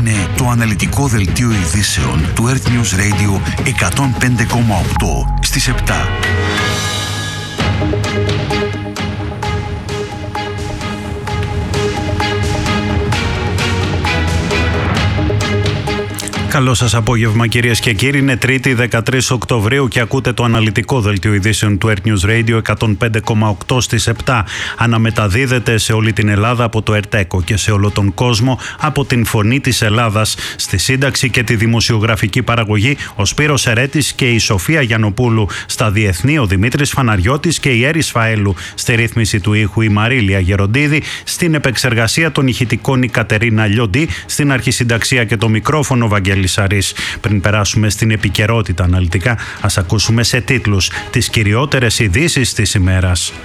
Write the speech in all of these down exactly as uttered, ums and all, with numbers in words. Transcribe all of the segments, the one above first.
Είναι το αναλυτικό δελτίο ειδήσεων του Earth News Radio εκατόν πέντε κόμμα οκτώ στις επτά. Καλό σας απόγευμα κυρίες και κύριοι, είναι Τρίτη δεκατρείς Οκτωβρίου και ακούτε το αναλυτικό δελτίο ειδήσεων του Earth News Radio εκατόν πέντε κόμμα οκτώ στις επτά. Αναμεταδίδεται σε όλη την Ελλάδα από το Ερτέκο και σε όλο τον κόσμο από την Φωνή της Ελλάδας. Στη σύνταξη και τη δημοσιογραφική παραγωγή ο Σπύρος Ερέτης και η Σοφία Γιαννοπούλου. Στα διεθνή ο Δημήτρης Φαναριώτης και η Έρης Φαέλου. Στη ρύθμιση του ήχου η Μαρίλια Γεροντίδη. Στην επεξεργασία των ηχητικών η Κατερίνα Λιοντή. Στην αρχισυνταξία και το μικρόφωνο Βαγγέλης Σαρής. Πριν περάσουμε στην επικαιρότητα αναλυτικά, ας ακούσουμε σε τίτλους τις κυριότερες ειδήσεις της ημέρας.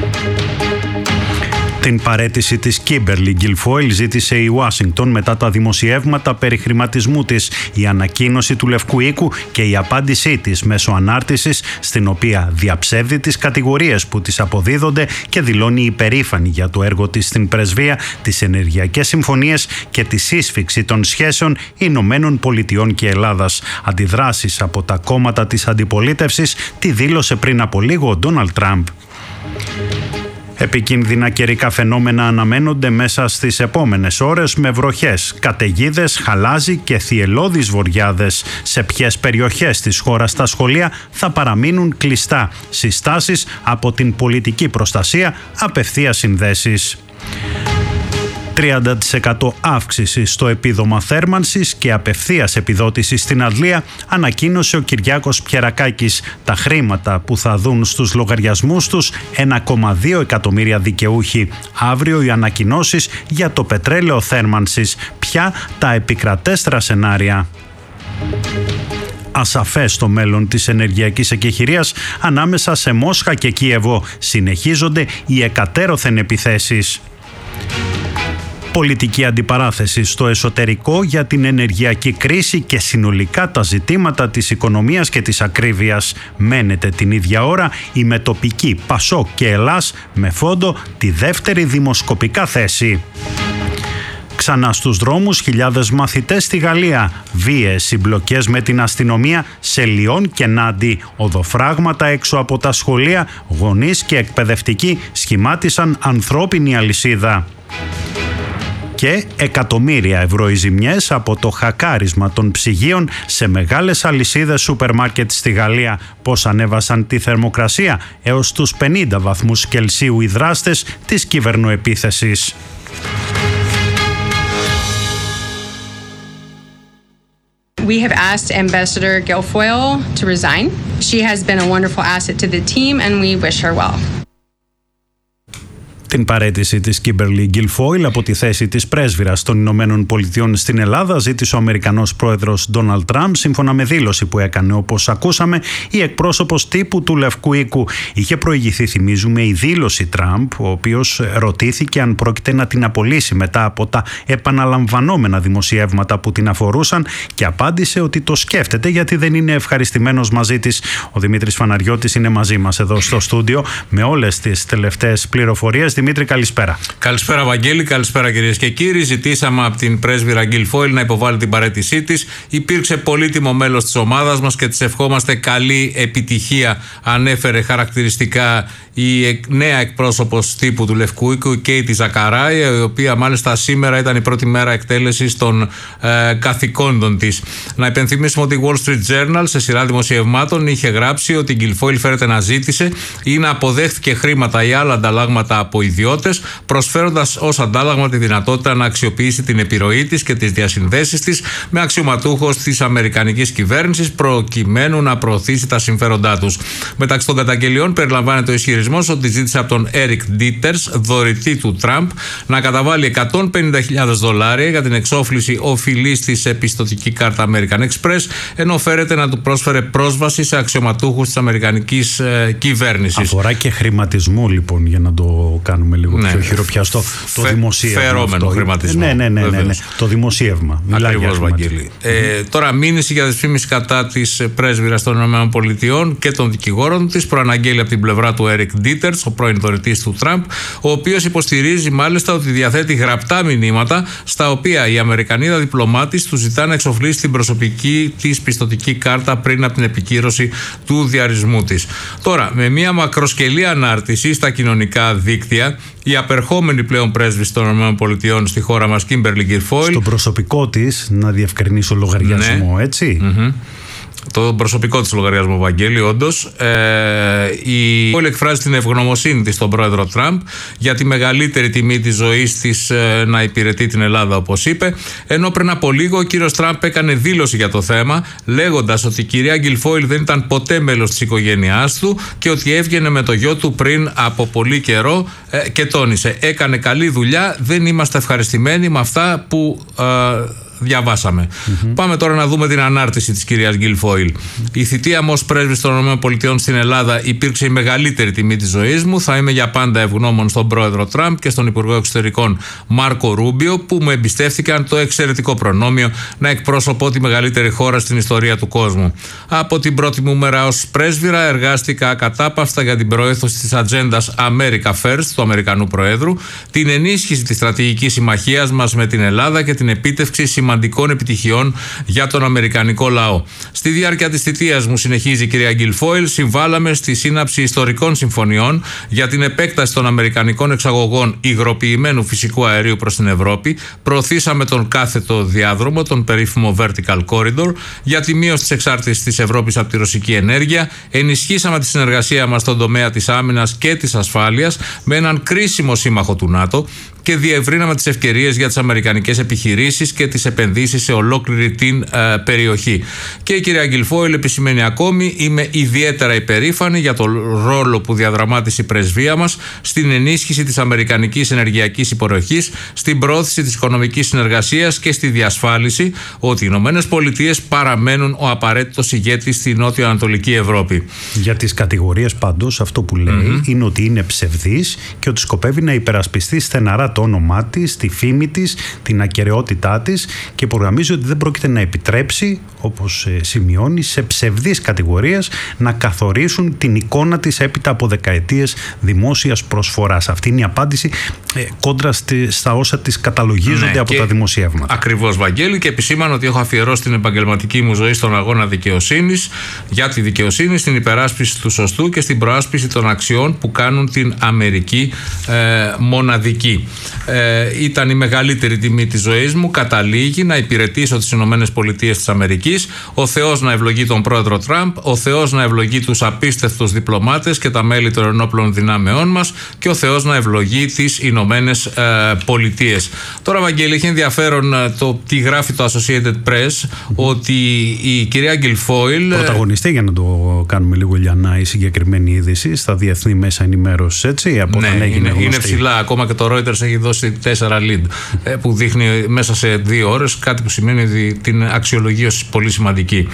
Την παραίτηση της Κίμπερλι Γκιλφόιλ ζήτησε η Ουάσιγκτον μετά τα δημοσιεύματα περί χρηματισμού της, η ανακοίνωση του Λευκού Οίκου και η απάντησή της μέσω ανάρτησης, στην οποία διαψεύδει τις κατηγορίες που της αποδίδονται και δηλώνει υπερήφανη για το έργο της στην πρεσβεία, τις ενεργειακές συμφωνίες και τη σύσφυξη των σχέσεων Ηνωμένων Πολιτειών και Ελλάδας. Αντιδράσεις από τα κόμματα της αντιπολίτευσης τη δήλωσε πριν από λίγο ο Ντόναλντ Τραμπ. Επικίνδυνα καιρικά φαινόμενα αναμένονται μέσα στις επόμενες ώρες με βροχές, καταιγίδες, χαλάζι και θυελλώδεις βοριάδες. Σε ποιες περιοχές της χώρας τα σχολεία θα παραμείνουν κλειστά. Συστάσεις από την πολιτική προστασία, απευθείας συνδέσεις. τριάντα τοις εκατό αύξηση στο επίδομα θέρμανσης και απευθείας επιδότηση στην Αντλία, ανακοίνωσε ο Κυριάκος Πιερακάκης. Τα χρήματα που θα δουν στους λογαριασμούς τους ένα κόμμα δύο εκατομμύρια δικαιούχοι. Αύριο οι ανακοινώσεις για το πετρέλαιο θέρμανσης. Ποια τα επικρατέστερα σενάρια. Ασαφές το μέλλον της ενεργειακής εκεχηρίας ανάμεσα σε Μόσχα και Κίεβο. Συνεχίζονται οι εκατέρωθεν επιθέσεις. Πολιτική αντιπαράθεση στο εσωτερικό για την ενεργειακή κρίση και συνολικά τα ζητήματα της οικονομίας και της ακρίβειας. Μένεται την ίδια ώρα η μετοπική Πασόκ και Ελλάς με φόντο τη δεύτερη δημοσκοπικά θέση. Ξανά στους δρόμους χιλιάδες μαθητές στη Γαλλία. Βίαιες συμπλοκές με την αστυνομία σε Λιόν και Νάντι. Οδοφράγματα έξω από τα σχολεία, γονείς και εκπαιδευτικοί σχημάτισαν ανθρώπινη αλυσίδα. Και εκατομμύρια ευρώ οι ζημιές από το χακάρισμα των ψυγείων σε μεγάλες αλυσίδες σούπερ μάρκετ στη Γαλλία. Πώς ανέβασαν τη θερμοκρασία έως τους πενήντα βαθμούς Κελσίου οι δράστες της κυβερνοεπίθεσης. We have asked Ambassador Guilfoyle to resign. She has been a wonderful asset to the team and we wish her well. Την παραίτηση της Κίμπερλι Γκιλφόιλ από τη θέση της πρέσβυρας των Ηνωμένων Πολιτειών στην Ελλάδα ζήτησε ο Αμερικανός πρόεδρος Ντόναλντ Τραμπ, σύμφωνα με δήλωση που έκανε, όπως ακούσαμε, η εκπρόσωπος τύπου του Λευκού Οίκου. Είχε προηγηθεί, θυμίζουμε, η δήλωση Τραμπ, ο οποίος ρωτήθηκε αν πρόκειται να την απολύσει μετά από τα επαναλαμβανόμενα δημοσιεύματα που την αφορούσαν και απάντησε ότι το σκέφτεται γιατί δεν είναι ευχαριστημένος μαζί της. Ο Δημήτρης Φαναριώτης είναι μαζί μας εδώ στο στούντιο με όλες τις τελευταίες πληροφορίες. Δημήτρη, καλησπέρα. Καλησπέρα, Βαγγέλη. Καλησπέρα, κυρίες και κύριοι. Ζητήσαμε από την πρέσβυρα Γκιλφόιλ να υποβάλει την παραίτησή της. Υπήρξε πολύτιμο μέλος της ομάδας μας και της ευχόμαστε καλή επιτυχία. Ανέφερε χαρακτηριστικά η νέα εκπρόσωπος τύπου του Λευκού Οίκου, η Κέιτι Ζακαράια, η οποία μάλιστα σήμερα ήταν η πρώτη μέρα εκτέλεσης των ε, καθηκόντων της. Να υπενθυμίσουμε ότι η Wall Street Journal σε σειρά δημοσιευμάτων είχε γράψει ότι η Γκιλφόιλ φέρεται να ζήτησε ή να αποδέχθηκε χρήματα ή άλλα ανταλλάγματα από ιδιώτες, προσφέροντας ως αντάλλαγμα τη δυνατότητα να αξιοποιήσει την επιρροή της και τις διασυνδέσεις της με αξιωματούχους της αμερικανικής κυβέρνησης προκειμένου να προωθήσει τα συμφέροντά τους. Μεταξύ των καταγγελιών περιλαμβάνεται ο ισχυρισμός ότι ζήτησε από τον Έρικ Ντίτερς, δωρητή του Τραμπ, να καταβάλει εκατόν πενήντα χιλιάδες δολάρια για την εξόφληση οφειλής της επιστοτική κάρτα American Express, ενώ φέρεται να του πρόσφερε πρόσβαση σε αξιωματούχους της αμερικανικής ε, κυβέρνησης. Αφορά και χρηματισμό, λοιπόν, για να το κάνουμε κάνουμε λίγο ναι. πιο χειροπιαστό. Το Φε, δημοσίευμα. Φερόμενο χρηματισμό. Ναι, ναι, ναι, ναι, ναι. Το δημοσίευμα. Ακριβώς, Βαγγέλη. Ε, τώρα, μήνυση για δυσφήμιση κατά της πρέσβυρας των ΗΠΑ και των δικηγόρων της προαναγγέλει από την πλευρά του Έρικ Ντίτερτς, ο πρώην δωρητής του Τραμπ, ο οποίος υποστηρίζει μάλιστα ότι διαθέτει γραπτά μηνύματα στα οποία η Αμερικανίδα διπλωμάτης του ζητά να εξοφλήσει την προσωπική της πιστωτική κάρτα πριν από την επικύρωση του διαρρισμού της. Τώρα, με μια μακροσκελή ανάρτηση στα κοινωνικά δίκτυα, η απερχόμενη πλέον πρέσβης των ΗΠΑ στη χώρα μας, Κίμπερλι Γκιρφόιλ. Στο προσωπικό της, να διευκρινίσω λογαριασμό, ναι. έτσι. Mm-hmm. Το προσωπικό της λογαριασμό, Βαγγέλη, όντως. Ε, η Γκιρφόιλ εκφράζει την ευγνωμοσύνη της στον πρόεδρο Τραμπ για τη μεγαλύτερη τιμή της ζωής της ε, να υπηρετεί την Ελλάδα, όπως είπε. Ενώ πριν από λίγο ο κύριος Τραμπ έκανε δήλωση για το θέμα, λέγοντας ότι η κυρία Γκιρφόιλ δεν ήταν ποτέ μέλος της οικογένειάς του και ότι έβγαινε με το γιο του πριν από πολύ καιρό ε, και τόνισε: έκανε καλή δουλειά, δεν είμαστε ευχαριστημένοι με αυτά που Ε, διαβάσαμε. Mm-hmm. Πάμε τώρα να δούμε την ανάρτηση της κυρίας Γκιρφόιλ. Η θητεία μου ως πρέσβης των ΗΠΑ στην Ελλάδα υπήρξε η μεγαλύτερη τιμή της ζωής μου. Θα είμαι για πάντα ευγνώμων στον πρόεδρο Τραμπ και στον Υπουργό Εξωτερικών Μάρκο Ρούμπιο, που μου εμπιστεύτηκαν το εξαιρετικό προνόμιο να εκπροσωπώ τη μεγαλύτερη χώρα στην ιστορία του κόσμου. Από την πρώτη μου μέρα ως πρέσβυρα εργάστηκα ακατάπαυστα για την προώθηση της ατζέντας America First του Αμερικανού Προέδρου, την ενίσχυση της στρατηγικής συμμαχίας μας με την Ελλάδα και την επίτευξη σημαντικών επιτυχιών για τον αμερικανικό λαό. Στη διάρκεια της θητείας μου, συνεχίζει η κυρία Γκιρφόιλ, συμβάλαμε στη σύναψη ιστορικών συμφωνιών για την επέκταση των αμερικανικών εξαγωγών υγροποιημένου φυσικού αερίου προς την Ευρώπη, προωθήσαμε τον κάθετο διάδρομο, τον περίφημο Vertical Corridor, για τη μείωση της εξάρτησης της Ευρώπης από τη ρωσική ενέργεια, ενισχύσαμε τη συνεργασία μας στον τομέα της άμυνας και της ασφάλειας με έναν κρίσιμο σύμμαχο του ΝΑΤΟ και διευρύναμε τις ευκαιρίες για τις αμερικανικές επιχειρήσεις και τις επενδύσεις σε ολόκληρη την ε, περιοχή. Και η κυρία Γκιρφόιλ επισημαίνει ακόμη: είμαι ιδιαίτερα υπερήφανη για τον ρόλο που διαδραμάτισε η πρεσβεία μας στην ενίσχυση της αμερικανικής ενεργειακής υποδοχής, στην πρόθεση της οικονομικής συνεργασίας και στη διασφάλιση ότι οι Ηνωμένες Πολιτείες παραμένουν ο απαραίτητος ηγέτης στη νότιο-ανατολική Ευρώπη. Για τις κατηγορίες πάντως, αυτό που λέει mm-hmm. είναι ότι είναι ψευδής και ότι σκοπεύει να υπερασπιστεί στεναρά το όνομά της, τη φήμη της, την ακεραιότητά της και υπογραμμίζει ότι δεν πρόκειται να επιτρέψει, όπως σημειώνει, σε ψευδείς κατηγορίες να καθορίσουν την εικόνα της έπειτα από δεκαετίες δημόσιας προσφοράς. Αυτή είναι η απάντηση ε, κόντρα στη, στα όσα της καταλογίζονται ναι, από τα δημοσιεύματα. Ακριβώς, Βαγγέλη, και επισήμανε ότι έχω αφιερώσει την επαγγελματική μου ζωή στον αγώνα δικαιοσύνης, για τη δικαιοσύνη, στην υπεράσπιση του σωστού και στην προάσπιση των αξιών που κάνουν την Αμερική ε, μοναδική. Ε, ήταν η μεγαλύτερη τιμή της ζωής μου, καταλήγει να υπηρετήσω τις Ηνωμένες Πολιτείες της Αμερικής. Ο Θεός να ευλογεί τον πρόεδρο Τραμπ, ο Θεός να ευλογεί τους απίστευτους διπλωμάτες και τα μέλη των ενόπλων δυνάμεών μας και ο Θεός να ευλογεί τις Ηνωμένες ε, Πολιτείες. Τώρα, Βαγγέλη, έχει ενδιαφέρον το τι γράφει το Associated Press, mm-hmm. ότι η κυρία Γκιρφόιλ. Πρωταγωνιστή, για να το κάνουμε λίγο λιανά, η συγκεκριμένη είδηση στα διεθνή μέσα ενημέρωσης, έτσι, από ναι, όταν έγινε είναι, είναι ψηλά. Ακόμα και το Reuters έχει δώσει τέσσερα lead που δείχνει μέσα σε δύο ώρες, κάτι που σημαίνει ότι την αξιολογίωση πολύ σημαντική.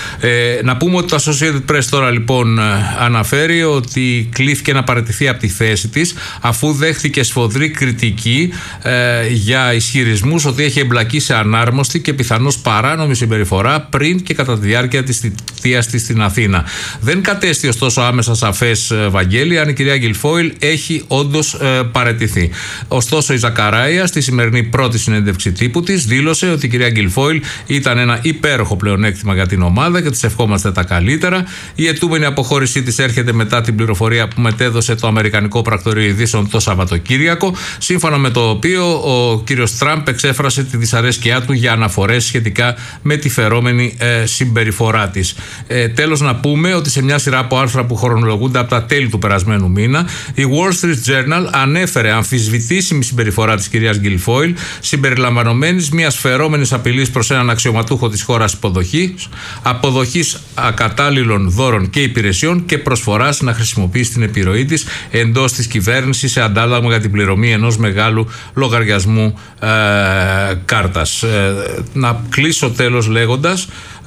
Ε, να πούμε ότι το Associated Press τώρα λοιπόν αναφέρει ότι κλήθηκε να παραιτηθεί από τη θέση της αφού δέχτηκε σφοδρή κριτική ε, για ισχυρισμούς ότι έχει εμπλακεί σε ανάρμοστη και πιθανώς παράνομη συμπεριφορά πριν και κατά τη διάρκεια της θητείας της στην Αθήνα. Δεν κατέστη ωστόσο άμεσα σαφές, Βαγγέλη, αν η κυρία Γκιρφόιλ έχει όντως ε, παραιτηθεί. Ωστόσο, η Ζακαράια στη σημερινή πρώτη συνέντευξη τύπου της δήλωσε ότι η κυρία Γκιρφόιλ ήταν ένα υπέροχο πλεονέκτημα για την ομάδα και της ευχόμαστε τα καλύτερα. Η αιτούμενη αποχώρησή της έρχεται μετά την πληροφορία που μετέδωσε το Αμερικανικό Πρακτορείο Ειδήσεων το Σαββατοκύριακο, σύμφωνα με το οποίο ο κύριος Τραμπ εξέφρασε τη δυσαρέσκειά του για αναφορές σχετικά με τη φερόμενη ε, συμπεριφορά της. Ε, τέλος, να πούμε ότι σε μια σειρά από άρθρα που χρονολογούνται από τα τέλη του περασμένου μήνα, η Wall Street Journal ανέφερε αμφισβητήσιμη συμπεριφορά της κυρίας Γκιρφόιλ, συμπεριλαμβανομένης μιας φερόμενης απειλής προς έναν αξιωματούχο της χώρας υποδοχής, αποδοχής ακατάλληλων δώρων και υπηρεσιών και προσφοράς να χρησιμοποιήσει την επιρροή της εντός της κυβέρνησης σε αντάλλαγμα για την πληρωμή ενός μεγάλου λογαριασμού ε, κάρτας. Ε, να κλείσω τέλος λέγοντας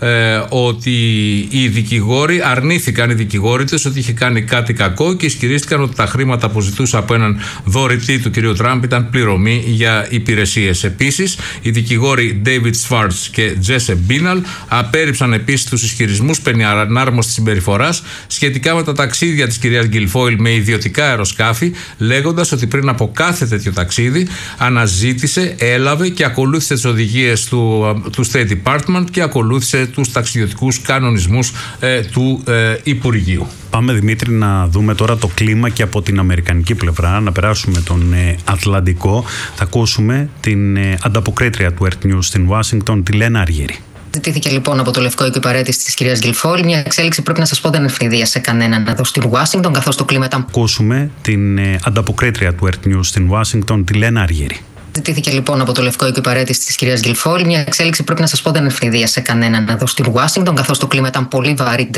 ε, ότι οι δικηγόροι αρνήθηκαν οι δικηγόροι τους ότι είχε κάνει κάτι κακό και ισχυρίστηκαν ότι τα χρήματα που ζητούσε από έναν δωρητή του κ. Τραμπ ήταν πληρωμή για υπηρεσίες. Επίσης, οι δικηγόροι David Schwartz και Jesse Binal απέρριψαν επίσης τους ισχυρισμούς περί ανάρμοστης συμπεριφοράς σχετικά με τα ταξίδια της κυρίας Γκιλφόιλ με ιδιωτικά αεροσκάφη, λέγοντας ότι πριν από κάθε τέτοιο ταξίδι αναζήτησε, έλαβε και ακολούθησε τις οδηγίες του, του State Department και ακολούθησε τους ταξιδιωτικούς κανονισμούς ε, του ε, Υπουργείου. Πάμε, Δημήτρη, να δούμε τώρα το κλίμα και από την αμερικανική πλευρά, να περάσουμε τον ε, Ατλαντικό. Θα ακούσουμε την ε, ανταποκρίτρια του Earth News στην Ουάσιγκτον, τη Λένα Αργύρη. Ζητήθηκε λοιπόν από το Λευκό Οίκο η παραίτηση της κυρίας Γκιλφόιλ. Μια εξέλιξη πρέπει να σας πω δεν ευνηδίασε κανέναν εδώ στην Ουάσιγκτον, καθώς το κλίμα ήταν. Ακούσουμε την ε, ανταποκρίτρια του Earth News στην Ουάσιγκτον, τη Λένα Αργύρη. Ζητήθηκε λοιπόν από το Λευκό Οίκο η παραίτηση της κυρίας Γκιλφόιλ. Μια εξέλιξη πρέπει να σας πω δεν ευνηδίασε κανέναν εδώ στην Ουάσιγκτον, καθώς το κλίμα ήταν πολύ βαρύ.